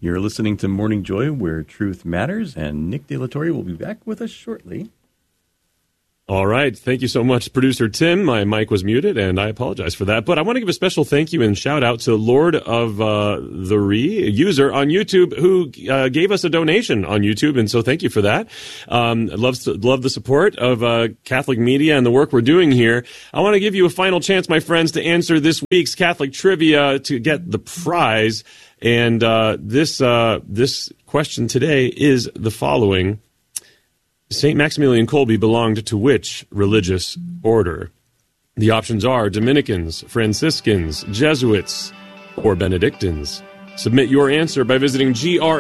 You're listening to Morning Joy, where truth matters, and Nick De La Torre will be back with us shortly. All right. Thank you so much, Producer Tim. My mic was muted, and I apologize for that. But I want to give a special thank you and shout out to Lord of the Ree, a user on YouTube, who gave us a donation on YouTube, and so thank you for that. Love the support of Catholic media and the work we're doing here. I want to give you a final chance, my friends, to answer this week's Catholic trivia to get the prize. And this question today is the following. St. Maximilian Kolbe belonged to which religious order? The options are Dominicans, Franciscans, Jesuits, or Benedictines. Submit your answer by visiting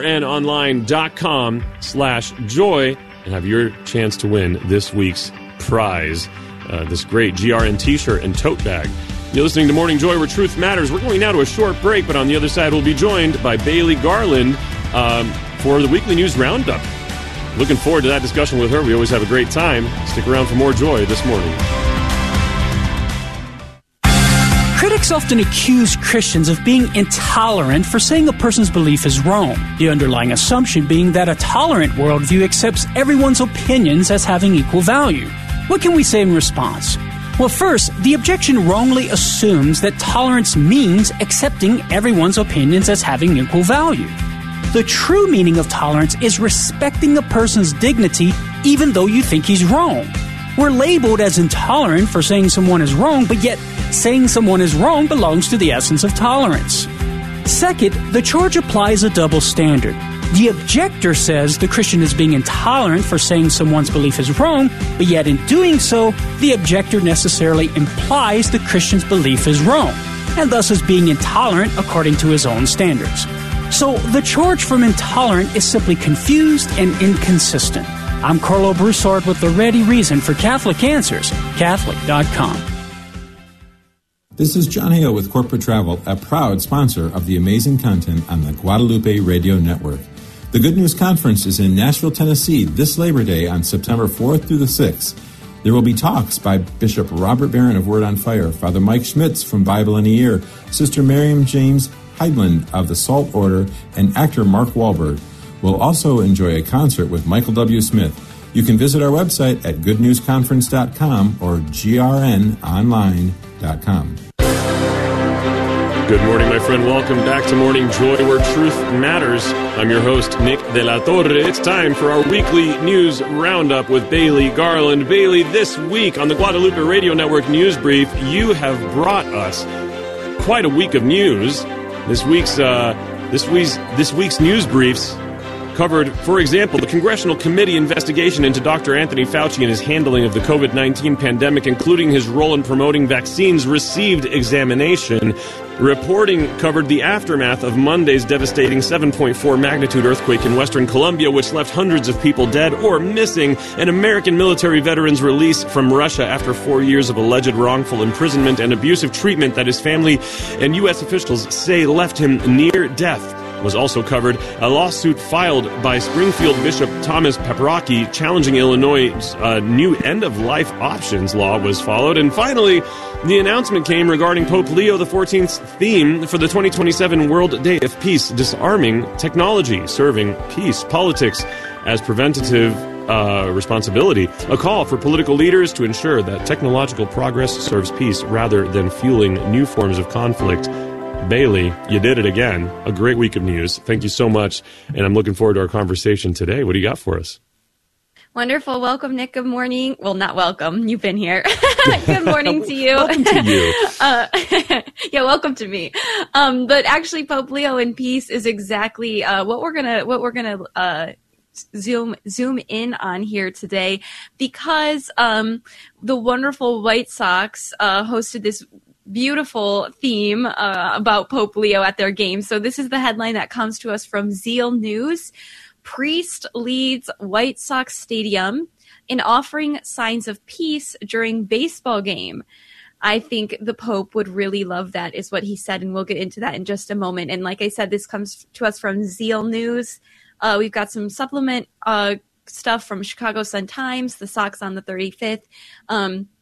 grnonline.com/joy and have your chance to win this week's prize, this great GRN t-shirt and tote bag. You're listening to Morning Joy, where truth matters. We're going now to a short break, but on the other side, we'll be joined by Bailey Garland for the weekly news roundup. Looking forward to that discussion with her. We always have a great time. Stick around for more joy this morning. Critics often accuse Christians of being intolerant for saying a person's belief is wrong, the underlying assumption being that a tolerant worldview accepts everyone's opinions as having equal value. What can we say in response? Well, first, the objection wrongly assumes that tolerance means accepting everyone's opinions as having equal value. The true meaning of tolerance is respecting a person's dignity even though you think he's wrong. We're labeled as intolerant for saying someone is wrong, but yet saying someone is wrong belongs to the essence of tolerance. Second, the charge applies a double standard. The objector says the Christian is being intolerant for saying someone's belief is wrong, but yet in doing so, the objector necessarily implies the Christian's belief is wrong, and thus is being intolerant according to his own standards. So the charge from intolerant is simply confused and inconsistent. I'm Carlo Broussard with the ready reason for Catholic Answers, Catholic.com. This is John Hale with Corporate Travel, a proud sponsor of the amazing content on the Guadalupe Radio Network. The Good News Conference is in Nashville, Tennessee this Labor Day on September 4th through the 6th. There will be talks by Bishop Robert Barron of Word on Fire, Father Mike Schmitz from Bible in a Year, Sister Miriam James Heidland of the Salt Order, and actor Mark Wahlberg. We'll also enjoy a concert with Michael W. Smith. You can visit our website at goodnewsconference.com or grnonline.com. Good morning, my friend. Welcome back to Morning Joy, where truth matters. I'm your host, Nick De La Torre. It's time for our weekly news roundup with Bailey Garland. Bailey, this week on the Guadalupe Radio Network News Brief, you have brought us quite a week of news. This week's news briefs covered, for example, the Congressional Committee investigation into Dr. Anthony Fauci and his handling of the COVID-19 pandemic, including his role in promoting vaccines, received examination. Reporting covered the aftermath of Monday's devastating 7.4 magnitude earthquake in Western Colombia, which left hundreds of people dead or missing, and American military veterans' release from Russia after 4 years of alleged wrongful imprisonment and abusive treatment that his family and U.S. officials say left him near death. Was also covered a lawsuit filed by Springfield Bishop Thomas Paprocki challenging Illinois' new end-of-life options law was followed. And finally, the announcement came regarding Pope Leo XIV's theme for the 2027 World Day of Peace, disarming technology, serving peace, politics as preventative responsibility, a call for political leaders to ensure that technological progress serves peace rather than fueling new forms of conflict. Bailey, you did it again. A great week of news. Thank you so much, and I'm looking forward to our conversation today. What do you got for us? Wonderful. Welcome, Nick. Good morning. Well, not welcome. You've been here. Good morning to you. Welcome to you. Yeah, welcome to me. But actually, Pope Leo in peace is exactly what we're gonna zoom in on here today, because the wonderful White Sox hosted this beautiful theme about Pope Leo at their game. So this is the headline that comes to us from Zeal News. Priest leads White Sox Stadium in offering signs of peace during baseball game. I think the Pope would really love that, is what he said, and we'll get into that in just a moment. And like I said, this comes to us from Zeal News. We've got some supplement stuff from Chicago Sun-Times, the Sox on the 35th.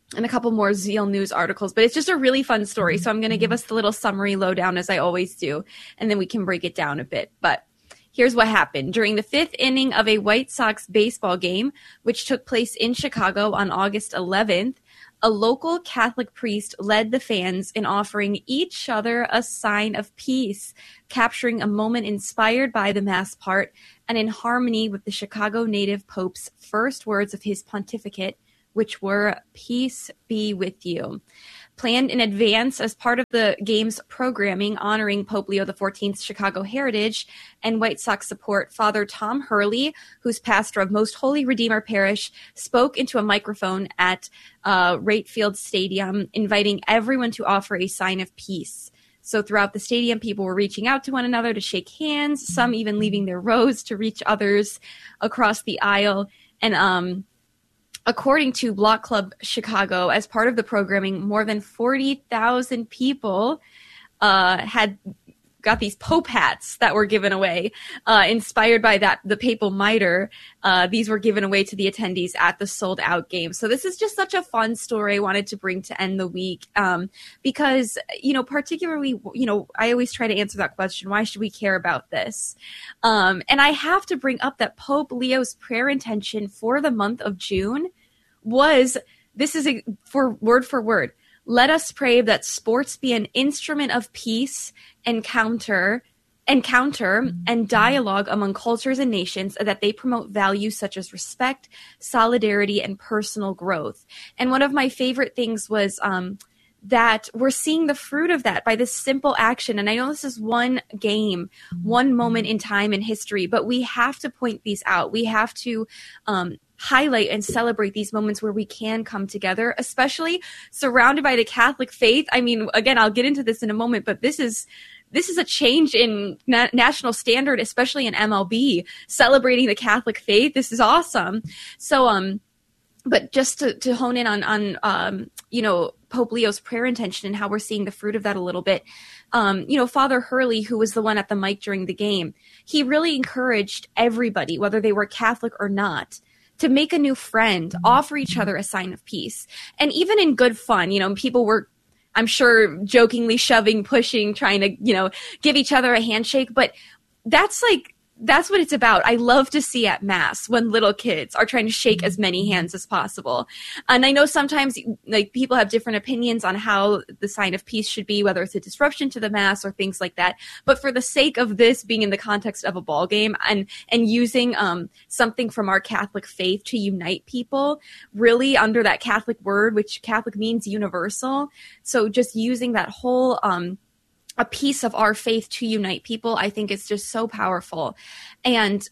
and a couple more Zeal News articles, but it's just a really fun story. So I'm going to give us the little summary lowdown as I always do, and then we can break it down a bit. But here's what happened. During the 5th inning of a White Sox baseball game, which took place in Chicago on August 11th, a local Catholic priest led the fans in offering each other a sign of peace, capturing a moment inspired by the Mass part and in harmony with the Chicago native Pope's first words of his pontificate, which were, "Peace be with you." Planned in advance as part of the game's programming honoring Pope Leo XIV's Chicago heritage and White Sox support, Father Tom Hurley, who's pastor of Most Holy Redeemer Parish, spoke into a microphone at Wright Field Stadium, inviting everyone to offer a sign of peace. So throughout the stadium, people were reaching out to one another to shake hands, some even leaving their rows to reach others across the aisle. And according to Block Club Chicago, as part of the programming, more than 40,000 people had got these Pope hats that were given away, inspired by the papal mitre. These were given away to the attendees at the sold-out game. So this is just such a fun story I wanted to bring to end the week, because, particularly, I always try to answer that question, why should we care about this? And I have to bring up that Pope Leo's prayer intention for the month of June was, word for word, "Let us pray that sports be an instrument of peace, encounter and dialogue among cultures and nations, that they promote values such as respect, solidarity, and personal growth." And one of my favorite things was that we're seeing the fruit of that by this simple action. And I know this is one game, one moment in time in history, but we have to point these out. We have to highlight and celebrate these moments where we can come together, especially surrounded by the Catholic faith. I mean, again, I'll get into this in a moment, but this is a change in national standard, especially in MLB, celebrating the Catholic faith. This is awesome. So, but just to hone in on Pope Leo's prayer intention and how we're seeing the fruit of that a little bit. Father Hurley, who was the one at the mic during the game, he really encouraged everybody, whether they were Catholic or not, to make a new friend, offer each other a sign of peace. And even in good fun, people were, I'm sure, jokingly shoving, pushing, trying to, give each other a handshake. But that's what it's about. I love to see at Mass when little kids are trying to shake as many hands as possible. And I know sometimes people have different opinions on how the sign of peace should be, whether it's a disruption to the Mass or things like that. But for the sake of this being in the context of a ball game and using something from our Catholic faith to unite people, really under that Catholic word, which Catholic means universal. So just using that whole a piece of our faith to unite people, I think it's just so powerful. And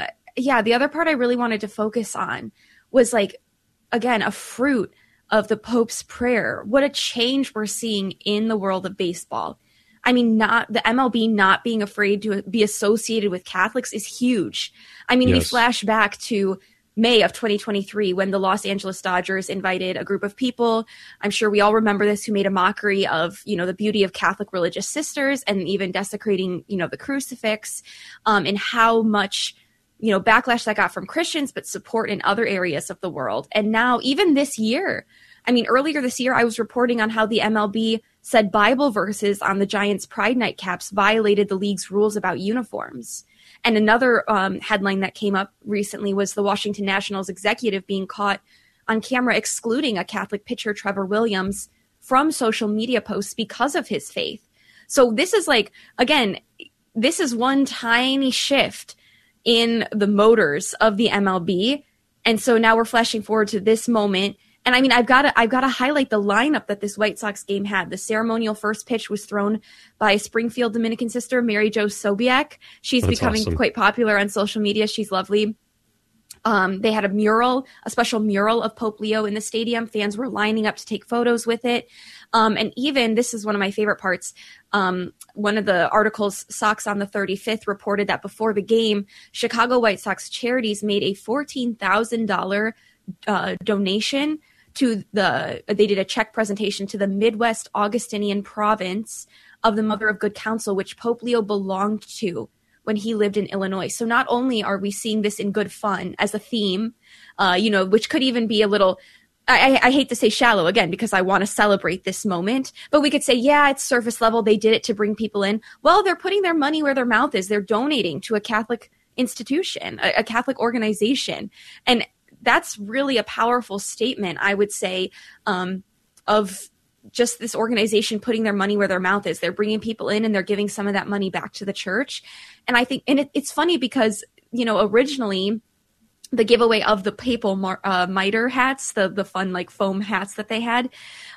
the other part I really wanted to focus on was again, a fruit of the Pope's prayer. What a change we're seeing in the world of baseball. I mean, not the MLB not being afraid to be associated with Catholics is huge. I mean, We flash back to May of 2023 when the Los Angeles Dodgers invited a group of people, I'm sure we all remember this, who made a mockery of, the beauty of Catholic religious sisters and even desecrating, the crucifix, and how much, backlash that got from Christians, but support in other areas of the world. And now even this year, earlier this year, I was reporting on how the MLB said Bible verses on the Giants' Pride Night caps violated the league's rules about uniforms. And another headline that came up recently was the Washington Nationals executive being caught on camera excluding a Catholic pitcher, Trevor Williams, from social media posts because of his faith. So this is this is one tiny shift in the motors of the MLB. And so now we're flashing forward to this moment. And I've got to highlight the lineup that this White Sox game had. The ceremonial first pitch was thrown by Springfield Dominican sister Mary Jo Sobiek. She's becoming quite popular on social media. She's lovely. They had a special mural of Pope Leo in the stadium. Fans were lining up to take photos with it. And even, this is one of my favorite parts, one of the articles, Sox on the 35th, reported that before the game, Chicago White Sox Charities made a $14,000 donation they did a check presentation to the Midwest Augustinian province of the Mother of Good Counsel, which Pope Leo belonged to when he lived in Illinois. So not only are we seeing this in good fun as a theme, which could even be a little I hate to say shallow again because I want to celebrate this moment, but we could say, yeah, it's surface level. They did it to bring people in. Well, they're putting their money where their mouth is. They're donating to a Catholic institution, a Catholic organization. And that's really a powerful statement, I would say, of just this organization putting their money where their mouth is. They're bringing people in and they're giving some of that money back to the church. And I think, and it's funny because, originally, the giveaway of the papal mitre hats, the fun like foam hats that they had,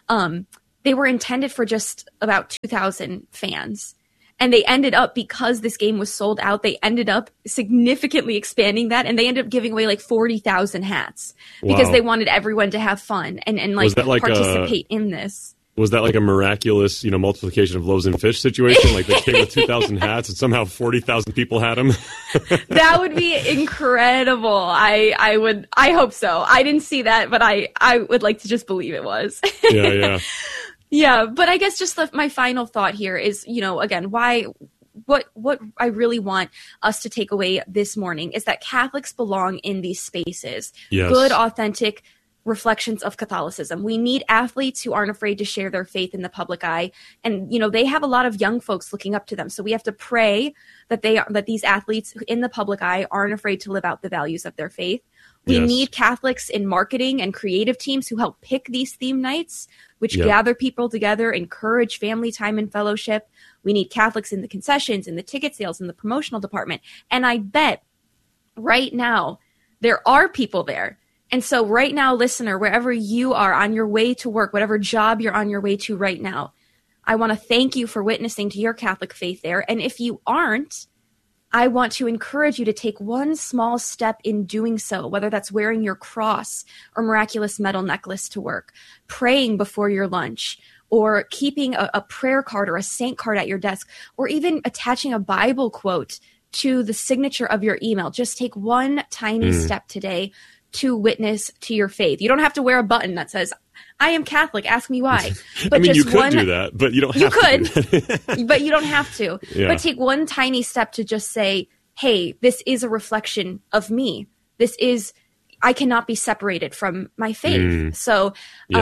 they were intended for just about 2,000 fans. And they ended up, because this game was sold out, they ended up significantly expanding that, and they ended up giving away like 40,000 hats because they wanted everyone to have fun and participate in this. Was that like a miraculous, multiplication of loaves and fish situation? Like they came with 2,000 hats and somehow 40,000 people had them? That would be incredible. I hope so. I didn't see that, but I would like to just believe it was. Yeah. Yeah, but I guess just my final thought here is, again, what I really want us to take away this morning is that Catholics belong in these spaces. Yes. Good, authentic reflections of Catholicism. We need athletes who aren't afraid to share their faith in the public eye. And, they have a lot of young folks looking up to them. So we have to pray that these athletes in the public eye aren't afraid to live out the values of their faith. We need Catholics in marketing and creative teams who help pick these theme nights, which gather people together, encourage family time and fellowship. We need Catholics in the concessions, in the ticket sales, in the promotional department. And I bet right now there are people there. And so right now, listener, wherever you are on your way to work, whatever job you're on your way to right now, I want to thank you for witnessing to your Catholic faith there. And if you aren't, I want to encourage you to take one small step in doing so, whether that's wearing your cross or miraculous metal necklace to work, praying before your lunch, or keeping a prayer card or a saint card at your desk, or even attaching a Bible quote to the signature of your email. Just take one tiny step today to witness to your faith. You don't have to wear a button that says, I am Catholic, ask me why. But you could do that, but you don't have to. You could, but you don't have to. Yeah. But take one tiny step to just say, hey, this is a reflection of me. I cannot be separated from my faith. So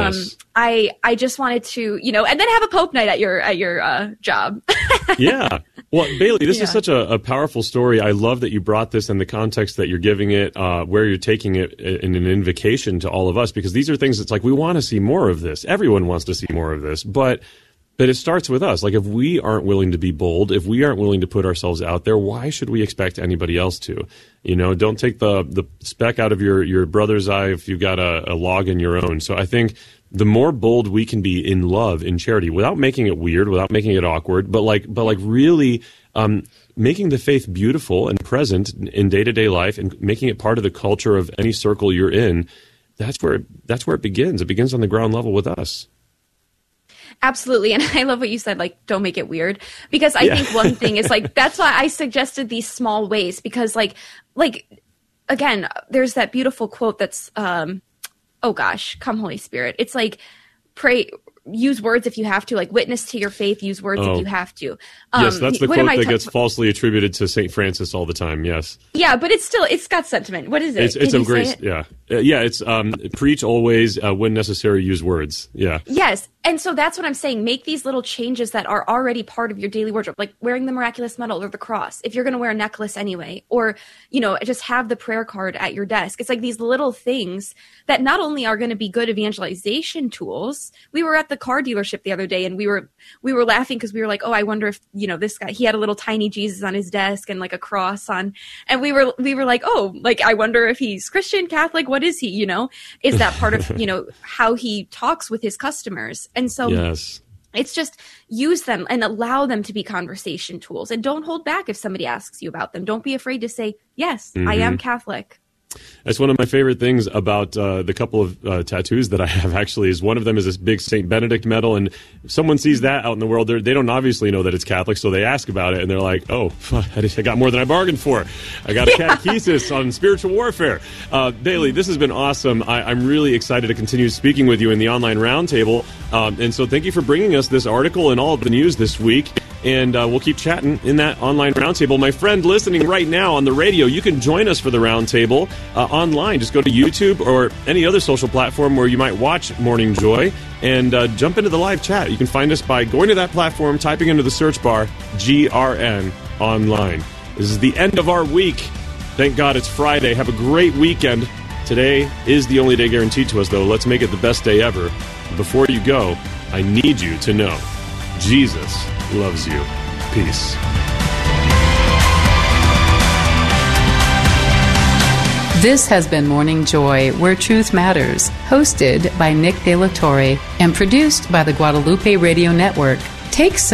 I just wanted to, and then have a Pope night at your job. Yeah. Well, Bailey, this is such a powerful story. I love that you brought this in the context that you're giving it, where you're taking it in an invocation to all of us, because these are things that's like, we want to see more of this. Everyone wants to see more of this, but it starts with us. Like, if we aren't willing to be bold, if we aren't willing to put ourselves out there, why should we expect anybody else to? Don't take the speck out of your brother's eye if you've got a log in your own. So I think the more bold we can be in love, in charity, without making it weird, without making it awkward, but really making the faith beautiful and present in day-to-day life and making it part of the culture of any circle you're in, that's where it begins. It begins on the ground level with us. Absolutely. And I love what you said, like, don't make it weird. Because I think one thing is, like, that's why I suggested these small ways. Because, like again, there's that beautiful quote that's, come Holy Spirit. It's like, pray, use words if you have to, like, witness to your faith, use words if you have to. Yes, that's the quote that gets falsely attributed to St. Francis all the time, yes. Yeah, but it's got sentiment. What is it? It's a grace, it's preach always, when necessary, use words, yeah. Yes, and so that's what I'm saying. Make these little changes that are already part of your daily wardrobe, like wearing the miraculous medal or the cross, if you're going to wear a necklace anyway, or, just have the prayer card at your desk. It's like these little things that not only are going to be good evangelization tools. We were at the car dealership the other day, and we were laughing because we were like, oh, I wonder if, this guy, he had a little tiny Jesus on his desk and like a cross on, and we were like, oh, like, I wonder if he's Christian, Catholic, what is he, is that part of, how he talks with his customers. And so it's just use them and allow them to be conversation tools, and don't hold back if somebody asks you about them. Don't be afraid to say, yes, I am Catholic. That's one of my favorite things about the couple of tattoos that I have, actually, is one of them is this big St. Benedict medal. And if someone sees that out in the world, they don't obviously know that it's Catholic, so they ask about it, and they're like, oh, I got more than I bargained for. I got a catechesis on spiritual warfare. Bailey, this has been awesome. I'm really excited to continue speaking with you in the online roundtable. And so thank you for bringing us this article and all of the news this week. and we'll keep chatting in that online roundtable. My friend listening right now on the radio, you can join us for the roundtable online. Just go to YouTube or any other social platform where you might watch Morning Joy and jump into the live chat. You can find us by going to that platform, typing into the search bar, GRN Online. This is the end of our week. Thank God it's Friday. Have a great weekend. Today is the only day guaranteed to us, though. Let's make it the best day ever. Before you go, I need you to know Jesus loves you. Peace. This has been Morning Joy, Where Truth Matters, hosted by Nick De La Torre and produced by the Guadalupe Radio Network. Take some